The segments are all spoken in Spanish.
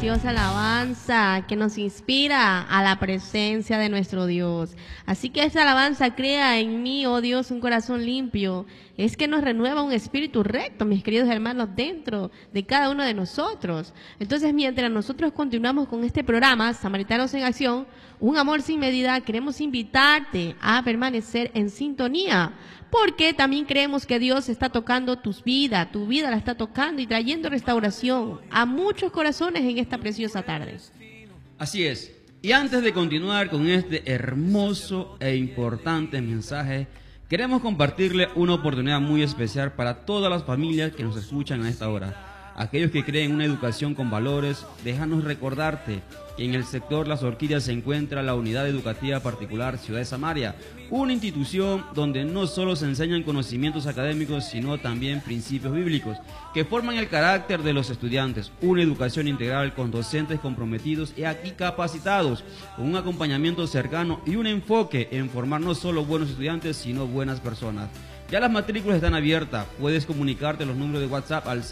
preciosa alabanza que nos inspira a la presencia de nuestro Dios. Así que esta alabanza crea en mí, oh Dios, un corazón limpio. Es que nos renueva un espíritu recto, mis queridos hermanos, dentro de cada uno de nosotros. Entonces, mientras nosotros continuamos con este programa, Samaritanos en Acción, un amor sin medida, queremos invitarte a permanecer en sintonía, porque también creemos que Dios está tocando tu vida la está tocando y trayendo restauración a muchos corazones en esta preciosa tarde. Así es. Y antes de continuar con este hermoso e importante mensaje, queremos compartirle una oportunidad muy especial para todas las familias que nos escuchan a esta hora. Aquellos que creen en una educación con valores, déjanos recordarte que en el sector Las Orquídeas se encuentra la Unidad Educativa Particular Ciudad de Samaria, una institución donde no solo se enseñan conocimientos académicos, sino también principios bíblicos que forman el carácter de los estudiantes, una educación integral con docentes comprometidos y aquí capacitados, con un acompañamiento cercano y un enfoque en formar no solo buenos estudiantes, sino buenas personas. Ya las matrículas están abiertas, puedes comunicarte a los números de WhatsApp al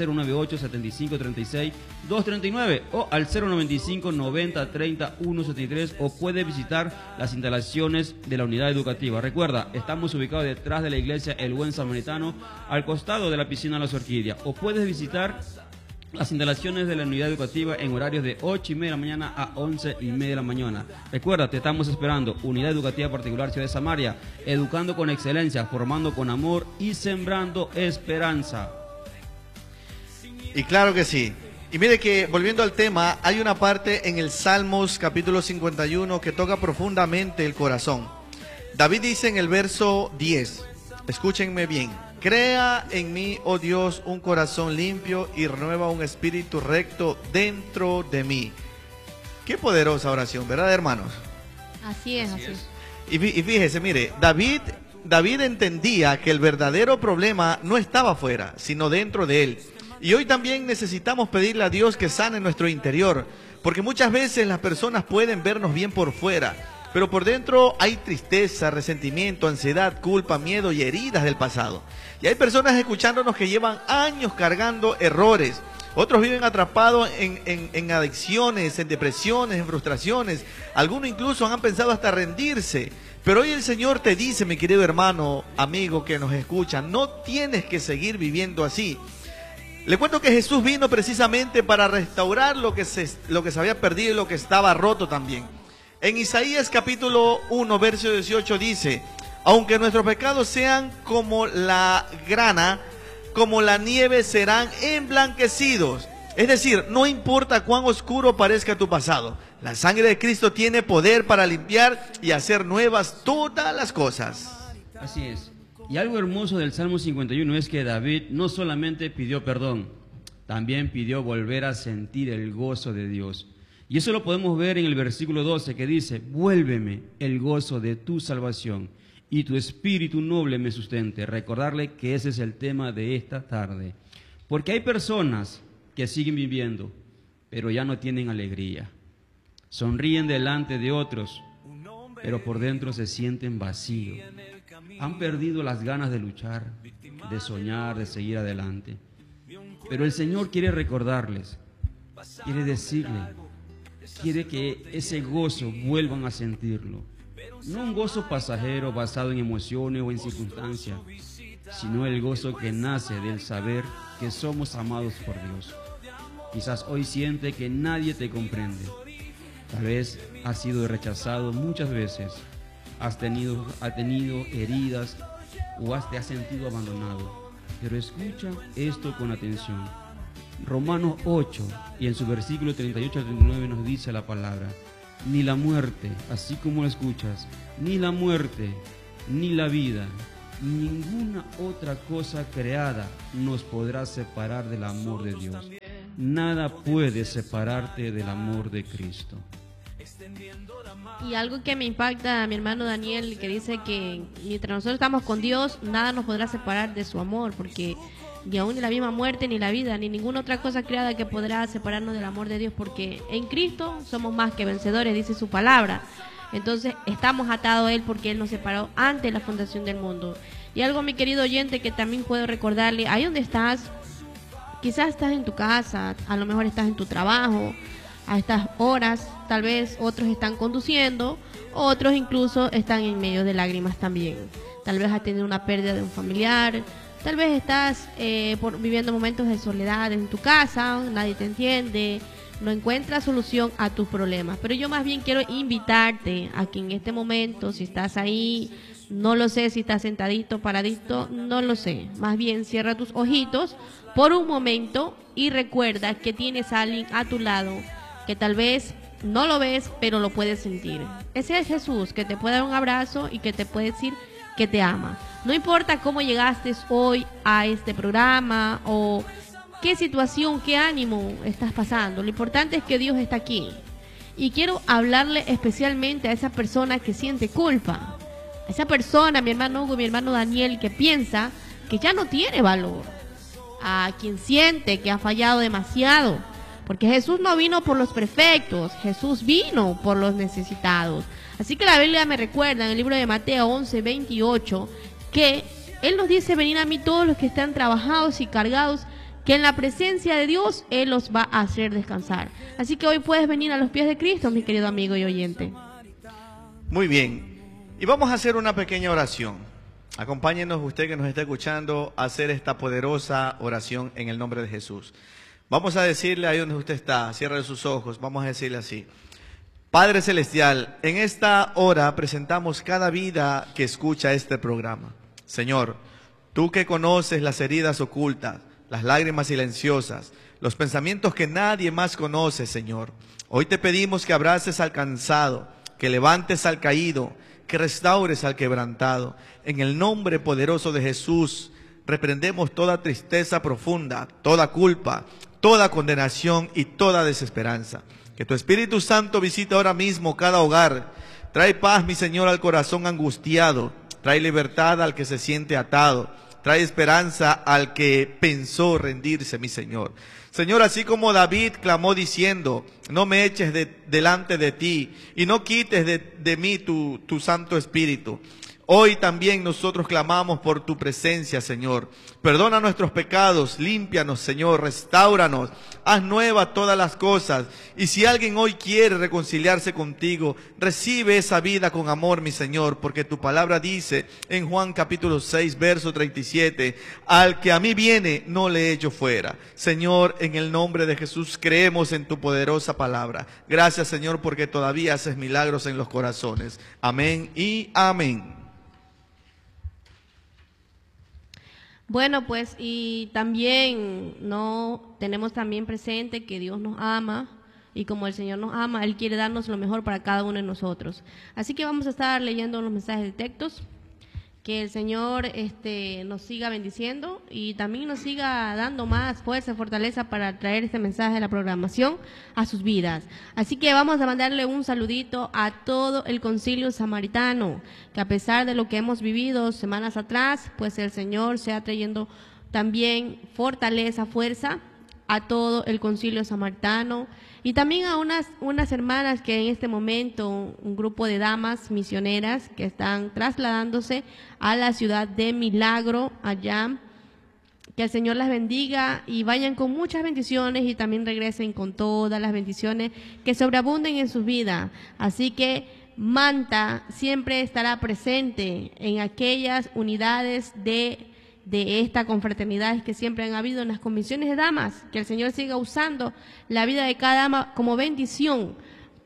098-7536-239 o al 095-90-30-173 o puedes visitar las instalaciones de la unidad educativa. Recuerda, estamos ubicados detrás de la iglesia El Buen Samaritano, al costado de la piscina Las Orquídeas, o puedes visitar las instalaciones de la unidad educativa en horarios de 8:30 de la mañana a 11:30 de la mañana. Recuerda, te estamos esperando. Unidad Educativa Particular Ciudad de Samaria, educando con excelencia, formando con amor y sembrando esperanza. Y claro que sí. Y mire que, volviendo al tema, hay una parte en el Salmos capítulo 51 que toca profundamente el corazón. David dice en el verso 10, escúchenme bien: crea en mí, oh Dios, un corazón limpio y renueva un espíritu recto dentro de mí. Qué poderosa oración, ¿verdad, hermanos? Así es, así es. Y fíjese, mire, David entendía que el verdadero problema no estaba afuera, sino dentro de él. Y hoy también necesitamos pedirle a Dios que sane nuestro interior, porque muchas veces las personas pueden vernos bien por fuera, pero por dentro hay tristeza, resentimiento, ansiedad, culpa, miedo y heridas del pasado. Y hay personas escuchándonos que llevan años cargando errores. Otros viven atrapados en adicciones, en depresiones, en frustraciones. Algunos incluso han pensado hasta rendirse. Pero hoy el Señor te dice, mi querido hermano, amigo que nos escucha, no tienes que seguir viviendo así. Le cuento que Jesús vino precisamente para restaurar lo que se había perdido y lo que estaba roto también. En Isaías capítulo 1, verso 18 dice: aunque nuestros pecados sean como la grana, como la nieve serán emblanquecidos. Es decir, no importa cuán oscuro parezca tu pasado, la sangre de Cristo tiene poder para limpiar y hacer nuevas todas las cosas. Así es. Y algo hermoso del Salmo 51 es que David no solamente pidió perdón, también pidió volver a sentir el gozo de Dios. Y eso lo podemos ver en el versículo 12 que dice: vuélveme el gozo de tu salvación y tu espíritu noble me sustente. Recordarle que ese es el tema de esta tarde. Porque hay personas que siguen viviendo, pero ya no tienen alegría. Sonríen delante de otros, pero por dentro se sienten vacíos. Han perdido las ganas de luchar, de soñar, de seguir adelante. Pero el Señor quiere recordarles, quiere decirle, quiere que ese gozo vuelvan a sentirlo. No un gozo pasajero basado en emociones o en circunstancias, sino el gozo que nace del saber que somos amados por Dios. Quizás hoy siente que nadie te comprende. Tal vez has sido rechazado muchas veces, has tenido heridas o te has sentido abandonado. Pero escucha esto con atención. Romanos 8 y en su versículo 38 al 39 nos dice la palabra: ni la muerte, así como lo escuchas, ni la muerte, ni la vida, ninguna otra cosa creada nos podrá separar del amor de Dios. Nada puede separarte del amor de Cristo. Y algo que me impacta a mi hermano Daniel, que dice que mientras nosotros estamos con Dios, nada nos podrá separar de su amor, porque ni aún ni la misma muerte, ni la vida, ni ninguna otra cosa creada que podrá separarnos del amor de Dios, porque en Cristo somos más que vencedores, dice su palabra. Entonces estamos atados a Él porque Él nos separó antes de la fundación del mundo. Y algo, mi querido oyente, que también puedo recordarle, ahí donde estás, quizás estás en tu casa, a lo mejor estás en tu trabajo, a estas horas. Tal vez otros están conduciendo, otros incluso están en medio de lágrimas también. Tal vez has tenido una pérdida de un familiar, tal vez estás viviendo momentos de soledad en tu casa, nadie te entiende, no encuentras solución a tus problemas. Pero yo más bien quiero invitarte a que en este momento, si estás ahí, no lo sé si estás sentadito, paradito, no lo sé. Más bien cierra tus ojitos por un momento y recuerda que tienes a alguien a tu lado que tal vez no lo ves, pero lo puedes sentir. Ese es Jesús, que te puede dar un abrazo y que te puede decir que te ama. No importa cómo llegaste hoy a este programa o qué situación, qué ánimo estás pasando. Lo importante es que Dios está aquí. Y quiero hablarle especialmente a esa persona que siente culpa. A esa persona, mi hermano Hugo, mi hermano Daniel, que piensa que ya no tiene valor. A quien siente que ha fallado demasiado. Porque Jesús no vino por los perfectos, Jesús vino por los necesitados. Así que la Biblia me recuerda en el libro de Mateo 11:28 que Él nos dice: venid a mí todos los que están trabajados y cargados, que en la presencia de Dios Él los va a hacer descansar. Así que hoy puedes venir a los pies de Cristo, mi querido amigo y oyente. Muy bien, y vamos a hacer una pequeña oración. Acompáñenos usted que nos está escuchando a hacer esta poderosa oración en el nombre de Jesús. Vamos a decirle ahí donde usted está, cierre sus ojos, vamos a decirle así: Padre Celestial, en esta hora presentamos cada vida que escucha este programa. Señor, tú que conoces las heridas ocultas, las lágrimas silenciosas, los pensamientos que nadie más conoce, Señor. Hoy te pedimos que abraces al cansado, que levantes al caído, que restaures al quebrantado. En el nombre poderoso de Jesús, reprendemos toda tristeza profunda, toda culpa, toda condenación y toda desesperanza. Que tu Espíritu Santo visite ahora mismo cada hogar. Trae paz, mi Señor, al corazón angustiado. Trae libertad al que se siente atado. Trae esperanza al que pensó rendirse, mi Señor. Señor, así como David clamó diciendo: no me eches delante de ti y no quites de mí tu Santo Espíritu. Hoy también nosotros clamamos por tu presencia, Señor. Perdona nuestros pecados, límpianos, Señor, restáuranos, haz nuevas todas las cosas. Y si alguien hoy quiere reconciliarse contigo, recibe esa vida con amor, mi Señor, porque tu palabra dice en Juan capítulo 6, verso 37, al que a mí viene, no le echo fuera. Señor, en el nombre de Jesús creemos en tu poderosa palabra. Gracias, Señor, porque todavía haces milagros en los corazones. Amén y amén. Bueno, pues y también tenemos también presente que Dios nos ama y como el Señor nos ama, Él quiere darnos lo mejor para cada uno de nosotros. Así que vamos a estar leyendo los mensajes de textos. Que el Señor nos siga bendiciendo y también nos siga dando más fuerza y fortaleza para traer este mensaje de la programación a sus vidas. Así que vamos a mandarle un saludito a todo el Concilio Samaritano, que a pesar de lo que hemos vivido semanas atrás, pues el Señor sea trayendo también fortaleza, fuerza a todo el Concilio Samaritano y también a unas hermanas que en este momento, un grupo de damas misioneras que están trasladándose a la ciudad de Milagro, allá. Que el Señor las bendiga y vayan con muchas bendiciones y también regresen con todas las bendiciones que sobreabunden en su vida. Así que Manta siempre estará presente en aquellas unidades de esta confraternidad que siempre han habido en las convenciones de damas, que el Señor siga usando la vida de cada dama como bendición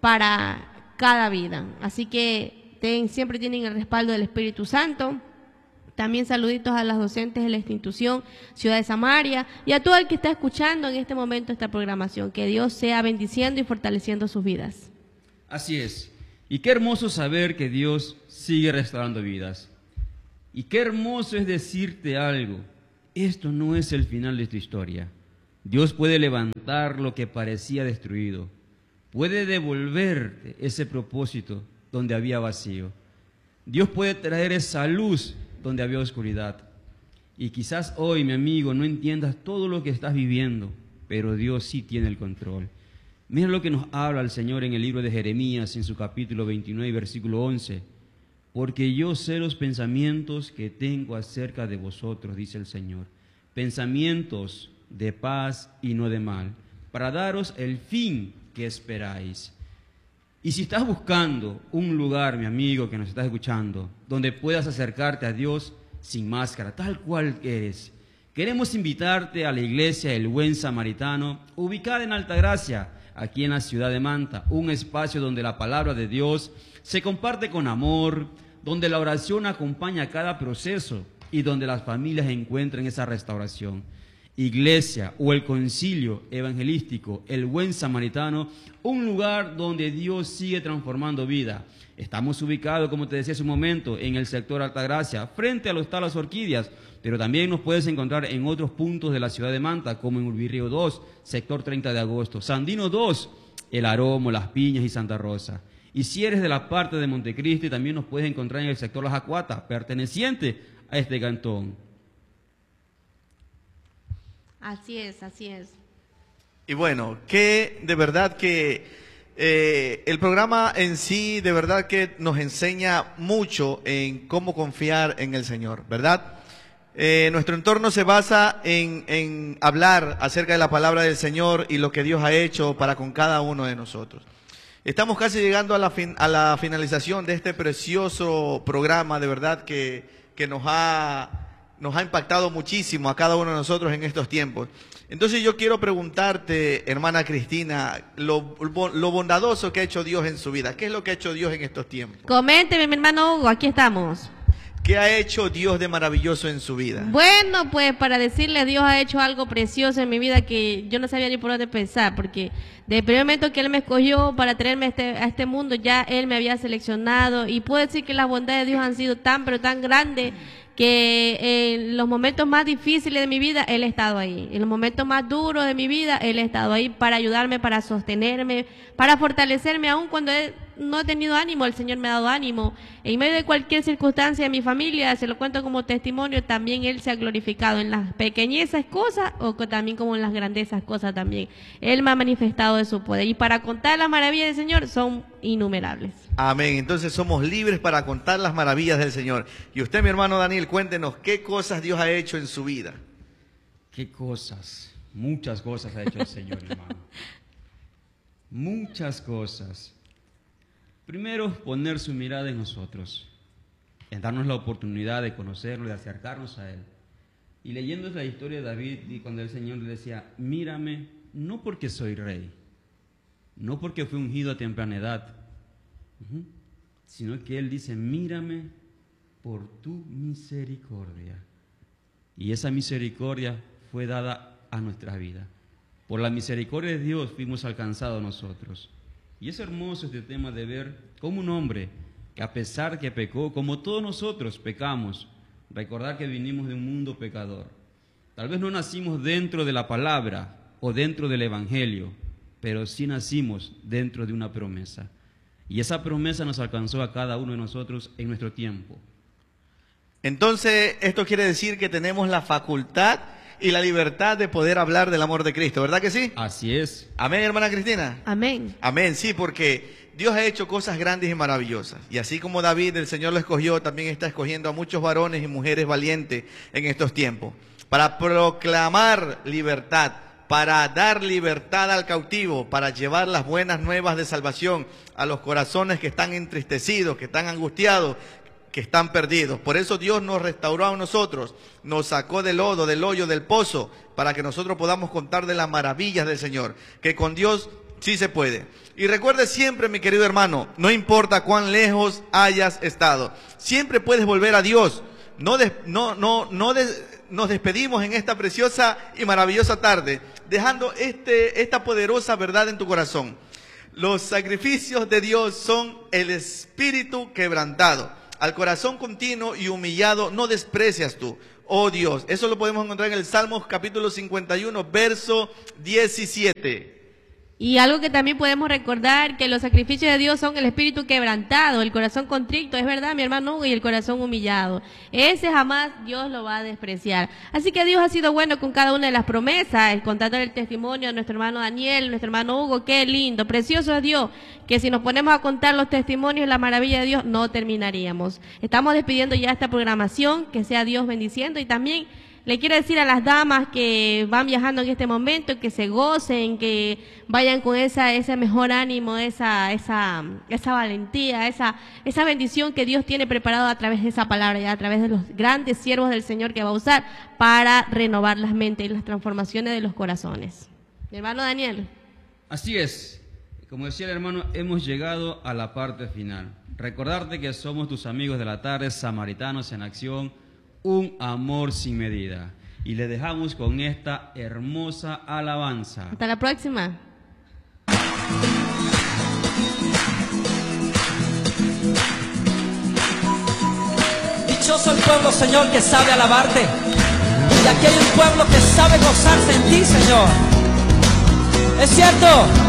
para cada vida. Así que siempre tienen el respaldo del Espíritu Santo. También saluditos a las docentes de la institución Ciudad de Samaria y a todo el que está escuchando en este momento esta programación. Que Dios sea bendiciendo y fortaleciendo sus vidas. Así es. Y qué hermoso saber que Dios sigue restaurando vidas. Y qué hermoso es decirte algo: esto no es el final de tu historia. Dios puede levantar lo que parecía destruido. Puede devolverte ese propósito donde había vacío. Dios puede traer esa luz donde había oscuridad. Y quizás hoy, mi amigo, no entiendas todo lo que estás viviendo, pero Dios sí tiene el control. Mira lo que nos habla el Señor en el libro de Jeremías, en su capítulo 29, versículo 11. Porque yo sé los pensamientos que tengo acerca de vosotros, dice el Señor, pensamientos de paz y no de mal, para daros el fin ¿qué esperáis? Y si estás buscando un lugar, mi amigo que nos estás escuchando, donde puedas acercarte a Dios sin máscara, tal cual eres, queremos invitarte a la iglesia El Buen Samaritano, ubicada en Altagracia, aquí en la ciudad de Manta, un espacio donde la palabra de Dios se comparte con amor, donde la oración acompaña cada proceso y donde las familias encuentran esa restauración. Iglesia o el concilio evangelístico El Buen Samaritano, un lugar donde Dios sigue transformando vida. Estamos ubicados, como te decía hace un momento, en el sector Altagracia, frente al Hostal Las Orquídeas, pero también nos puedes encontrar en otros puntos de la ciudad de Manta, como en Urbirrío 2, sector 30 de agosto, Sandino 2, El Aromo, Las Piñas y Santa Rosa. Y si eres de la parte de Montecristi, también nos puedes encontrar en el sector Las Acuatas, perteneciente a este cantón. Así es, así es. Y bueno, que de verdad que el programa en sí de verdad que nos enseña mucho en cómo confiar en el Señor, ¿verdad? Nuestro entorno se basa en hablar acerca de la palabra del Señor y lo que Dios ha hecho para con cada uno de nosotros. Estamos casi llegando a la finalización de este precioso programa, de verdad que nos ha impactado muchísimo a cada uno de nosotros en estos tiempos. Entonces yo quiero preguntarte, hermana Cristina, lo bondadoso que ha hecho Dios en su vida. ¿Qué es lo que ha hecho Dios en estos tiempos? Coménteme, mi hermano Hugo, aquí estamos. ¿Qué ha hecho Dios de maravilloso en su vida? Bueno, pues para decirle, Dios ha hecho algo precioso en mi vida que yo no sabía ni por dónde pensar, porque desde el primer momento que Él me escogió para traerme a este mundo, ya Él me había seleccionado, y puedo decir que las bondades de Dios han sido tan, pero tan grandes, que en los momentos más difíciles de mi vida, Él ha estado ahí. En los momentos más duros de mi vida, Él ha estado ahí para ayudarme, para sostenerme, para fortalecerme. Aún cuando no he tenido ánimo, el Señor me ha dado ánimo. En medio de cualquier circunstancia de mi familia, se lo cuento como testimonio, también Él se ha glorificado en las pequeñezas cosas o también como en las grandezas cosas también. Él me ha manifestado de su poder. Y para contar las maravillas del Señor son innumerables. Amén. Entonces somos libres para contar las maravillas del Señor. Y usted, mi hermano Daniel, cuéntenos qué cosas Dios ha hecho en su vida. ¿Qué cosas? Muchas cosas ha hecho el Señor, hermano. Muchas cosas. Primero, poner su mirada en nosotros, en darnos la oportunidad de conocerlo, de acercarnos a Él. Y leyendo la historia de David, y cuando el Señor le decía, mírame, no porque soy rey, no porque fui ungido a temprana edad, sino que Él dice, mírame por tu misericordia. Y esa misericordia fue dada a nuestra vida. Por la misericordia de Dios fuimos alcanzados nosotros. Y es hermoso este tema de ver cómo un hombre que a pesar que pecó, como todos nosotros pecamos, recordar que vinimos de un mundo pecador. Tal vez no nacimos dentro de la palabra o dentro del evangelio, pero sí nacimos dentro de una promesa. Y esa promesa nos alcanzó a cada uno de nosotros en nuestro tiempo. Entonces, esto quiere decir que tenemos la facultad y la libertad de poder hablar del amor de Cristo, ¿verdad que sí? Así es. Amén, hermana Cristina. Amén. Amén, sí, porque Dios ha hecho cosas grandes y maravillosas. Y así como David, el Señor lo escogió, también está escogiendo a muchos varones y mujeres valientes en estos tiempos, para proclamar libertad, para dar libertad al cautivo, para llevar las buenas nuevas de salvación a los corazones que están entristecidos, que están angustiados, que están perdidos. Por eso Dios nos restauró a nosotros, nos sacó del lodo, del hoyo, del pozo, para que nosotros podamos contar de las maravillas del Señor, que con Dios sí se puede. Y recuerde siempre, mi querido hermano, no importa cuán lejos hayas estado, siempre puedes volver a Dios. Nos despedimos en esta preciosa y maravillosa tarde, dejando esta poderosa verdad en tu corazón. Los sacrificios de Dios son el espíritu quebrantado. Al corazón continuo y humillado no desprecias tú, oh Dios. Eso lo podemos encontrar en el Salmos capítulo 51, verso 17. Y algo que también podemos recordar, que los sacrificios de Dios son el espíritu quebrantado, el corazón contrito, es verdad, mi hermano Hugo, y el corazón humillado. Ese jamás Dios lo va a despreciar. Así que Dios ha sido bueno con cada una de las promesas, el contando el testimonio de nuestro hermano Daniel, nuestro hermano Hugo, qué lindo, precioso es Dios, que si nos ponemos a contar los testimonios y la maravilla de Dios, no terminaríamos. Estamos despidiendo ya esta programación, que sea Dios bendiciendo, y también Le quiero decir a las damas que van viajando en este momento que se gocen, que vayan con ese mejor ánimo, esa valentía, esa bendición que Dios tiene preparado a través de esa palabra y a través de los grandes siervos del Señor que va a usar para renovar las mentes y las transformaciones de los corazones. Mi hermano Daniel. Así es. Como decía el hermano, hemos llegado a la parte final. Recordarte que somos tus amigos de la tarde, Samaritanos en Acción, un amor sin medida. Y le dejamos con esta hermosa alabanza. Hasta la próxima. Dichoso el pueblo, Señor, que sabe alabarte. Y aquí hay un pueblo que sabe gozarse en ti, Señor. Es cierto.